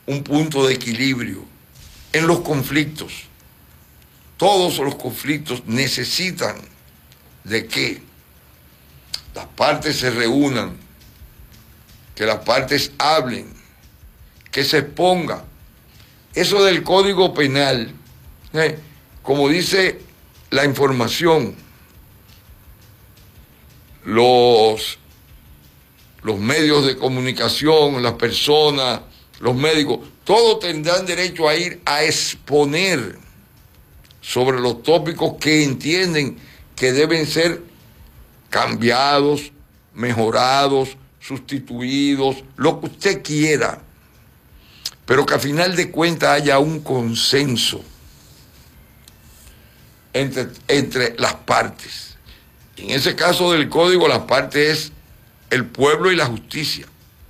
un punto de equilibrio en los conflictos. Todos los conflictos necesitan de que las partes se reúnan, que las partes hablen, que se exponga. Eso del Código Penal, como dice la información, los medios de comunicación, las personas, los médicos, todos tendrán derecho a ir a exponer sobre los tópicos que entienden que deben ser cambiados, mejorados, sustituidos, lo que usted quiera, pero que a final de cuentas haya un consenso entre las partes. En ese caso del código, las partes es el pueblo y la justicia.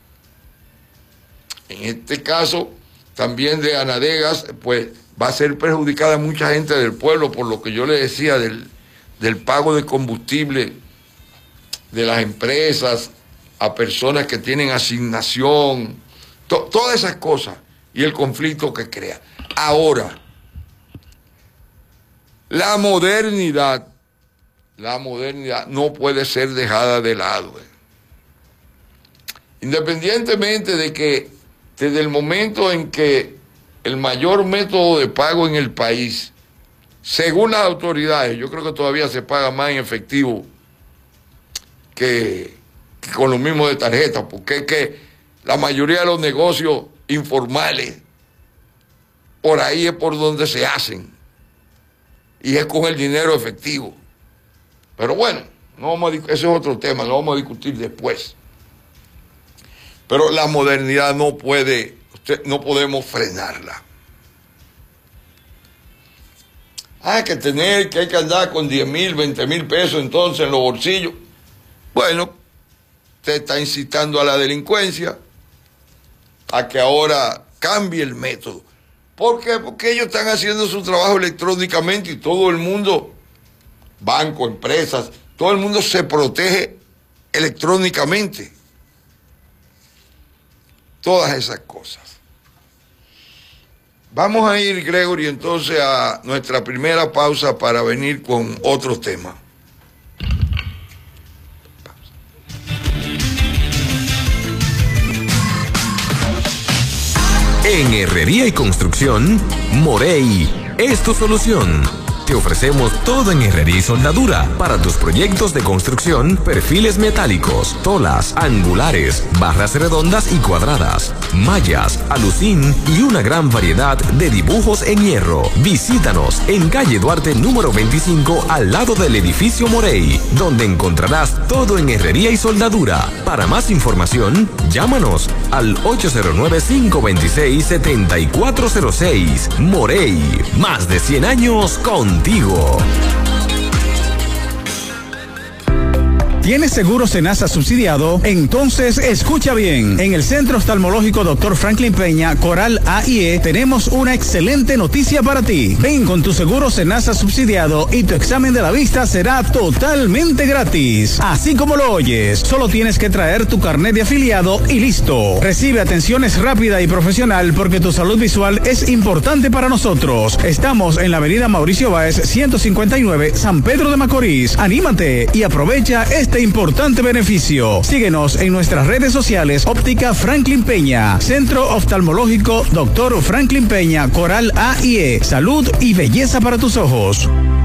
En este caso, también de Anadegas, pues va a ser perjudicada mucha gente del pueblo, por lo que yo le decía del pago de combustible de las empresas a personas que tienen asignación, todas esas cosas y el conflicto que crea. Ahora, la modernidad no puede ser dejada de lado. Independientemente de que desde el momento en que el mayor método de pago en el país, según las autoridades, yo creo que todavía se paga más en efectivo que con lo mismo de tarjeta, porque es que la mayoría de los negocios informales, por ahí es por donde se hacen, y es con el dinero efectivo. Pero bueno, ese es otro tema, lo vamos a discutir después. Pero la modernidad no podemos frenarla. Hay que andar con 10,000, 20,000 pesos entonces en los bolsillos. Bueno, usted está incitando a la delincuencia, a que ahora cambie el método. ¿Por qué? Porque ellos están haciendo su trabajo electrónicamente y todo el mundo, banco, empresas, todo el mundo se protege electrónicamente. Todas esas cosas. Vamos a ir, Gregory, entonces a nuestra primera pausa para venir con otro tema. En Herrería y Construcción, Morey es tu solución. Te ofrecemos todo en herrería y soldadura para tus proyectos de construcción, perfiles metálicos, tolas, angulares, barras redondas y cuadradas, mallas, alucín y una gran variedad de dibujos en hierro. Visítanos en calle Duarte número 25 al lado del edificio Morey, donde encontrarás todo en herrería y soldadura. Para más información, llámanos al 809-526-7406. Morey, más de 100 años contigo. ¿Tienes seguro Senasa subsidiado? Entonces escucha bien. En el Centro Oftalmológico Dr. Franklin Peña, Coral AIE, tenemos una excelente noticia para ti. Ven con tu seguro Senasa subsidiado y tu examen de la vista será totalmente gratis. Así como lo oyes, solo tienes que traer tu carnet de afiliado y listo. Recibe atenciones rápida y profesional porque tu salud visual es importante para nosotros. Estamos en la avenida Mauricio Báez, 159, San Pedro de Macorís. Anímate y aprovecha este importante beneficio. Síguenos en nuestras redes sociales. Óptica Franklin Peña, Centro Oftalmológico Dr. Franklin Peña, Coral AIE, salud y belleza para tus ojos.